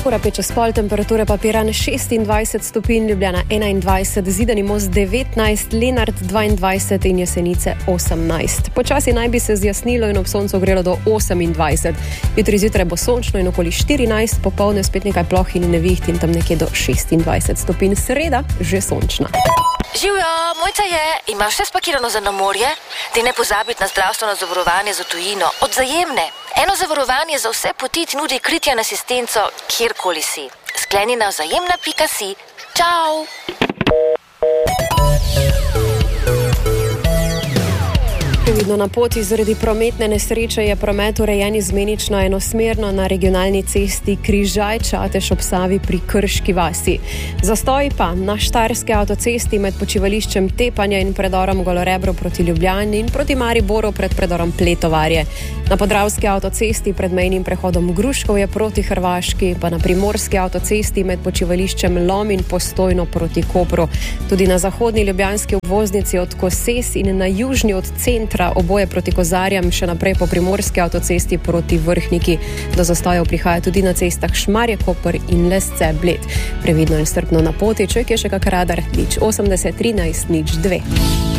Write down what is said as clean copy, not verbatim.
Ura 5:30, temperature pa Piran 26 stopinj, Ljubljana 21, Zidani Most 19, Lenart 22 in Jesenice 18. Počasi naj bi se zjasnilo in ob soncu grelo do 28. Jutri zjutraj bo sončno in okoli 14, popoldne spet nekaj ploh in neviht in tam nekje do 26 stopinj. Sreda že sončna. Živjo, Mojca je, imaš vse spakirano za na morje? Ti ne pozabiti na zdravstveno zavarovanje za tujino, od Vzajemne. Eno zavarovanje za vse poti ti nudi kritje in asistenco, kjerkoli si. Skleni na vzajemna.si. Čau! Previdno na poti zaradi prometne nesreče je promet urejen izmenično enosmerno na regionalni cesti Križaj-Čatež ob Savi pri Krški vasi. Zastoj pa na Štajerski avtocesti med počivališčem Tepanja in predorom Golorebro proti Ljubljani in proti Mariboru pred predorom Pletovarje. Na Podravski avtocesti pred mejnim prehodom Gruškovje proti Hrvaški, pa na Primorski avtocesti med počivališčem Lom in Postojno proti Kopru. Tudi na zahodni ljubljanski obvoznici od Koses in na južni od centra oboje proti Kozarjam, še naprej po Primorski avtocesti proti Vrhniki. Do zastojev prihaja tudi na cestah Šmarje-Koper in Lesce-Bled. Previdno in strpno na poti, če je še kak radar, 080 13 02.